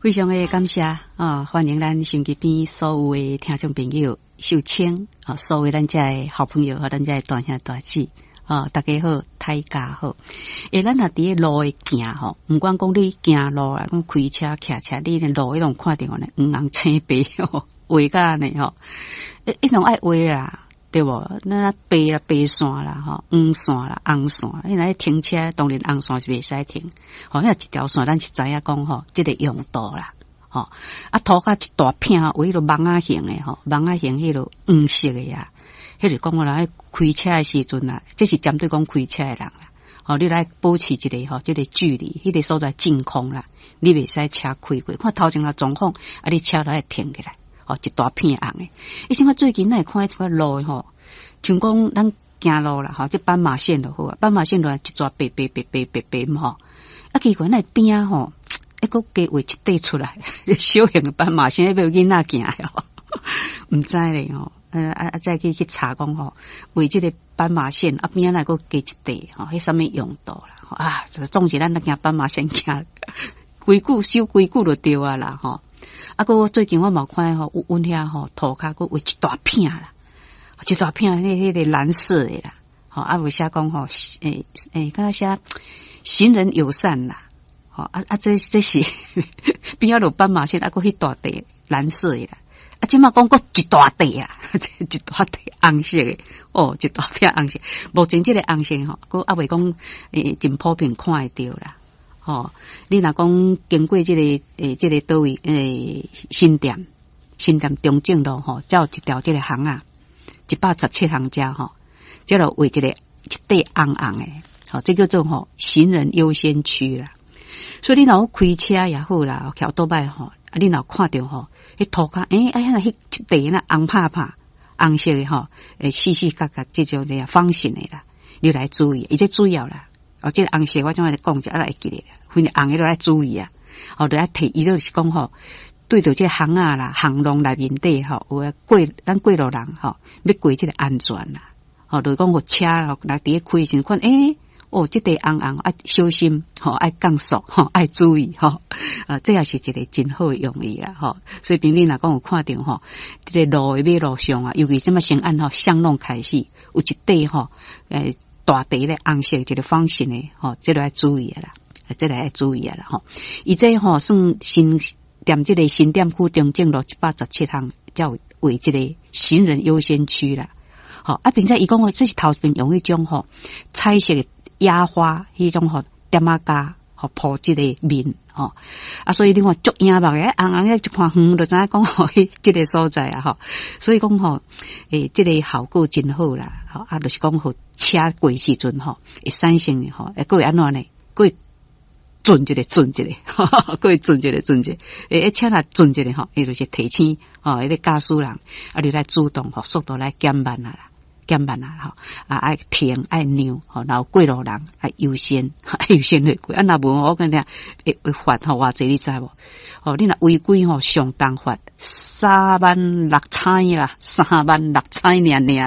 非常的感谢欢迎咱手机边所有的听众朋友秀清所有咱这的好朋友和咱这的大兄大姐大家好，大家好。咱若伫个路诶行吼，毋管讲你行路啊，讲开车、骑车，你连路迄种看到呢，黄红青白画甲呢吼，一种爱画啦，对无？那白啦、白线啦、黄线啦、红线，你若停车，当然红线是袂使停。迄一条线，咱是知影讲即个用途啦。涂甲一大片有迄个网仔形诶网仔形迄个黄色诶啊。迄就讲啦，开车诶时阵啦，这是针对讲开车诶人啦。你来保持一个这个距离，迄个所在净空啦，你袂使车开过。看头前啦状况，你车来停起来，一大片红诶。什么最近咱会看一块路像讲咱行路啦，这斑马线就好啊，斑马线就一撮白嘛奇怪，那边一个加画一块出来，小型诶斑马线，要囡仔行诶毋知咧再去查讲为这个斑马线边来个加一块迄什么用途啦总之咱行斑马线行规矩修规矩就对啊啦个最近我冇看有阮遐涂骹个为一大片啦，一大片迄个蓝色的啦有写讲敢写行人友善啦这是边有斑马线个迄大块蓝色的啦。即马讲过一大块啊，一大块红色诶，一大片红色。目前这个红色佫未讲真普遍看会到啦。你若讲经过这个倒位新店中正路才有一条这个巷啊，117巷家这就为一个一块红红诶，这叫做行人优先区啦。所以你若开车也好啦，骑倒摆你若看到迄涂骹迄一块那红拍红色的细细角角这种的方形的啦，你来注意，伊这主要啦。这个红色我怎来讲就来记咧，反正红的都来注意啊。就来提，伊就是讲对着这个巷啊啦，巷弄内面底有咱过路人要过这个安全啦。就是讲车来伫开时看这块红红小心爱降速爱注意这也是一个真好的用意啦所以朋友若讲有看到这个路的马路上啊，尤其这么先按巷弄开始有一块大块咧红色一个方形的这个要注意啦，这个要注意啦伊这算新店这个新店区中正路117巷，才有为这个行人优先区啦并且伊讲这是头边用一种彩色的压花迄种点仔架铺这个面所以你看足眼目诶红红一看远就知影讲这个所在所以讲这个效果真好啦就是讲车过时阵会产生会安怎呢？会准一个佫会准一个车若准一个伊就是提醒迄个驾驶人你来主动速度来减慢啦。爱停爱让然后过路人爱优先会过若无我跟你会罚偌济你知无你若违规上当罚36000啦，36000尔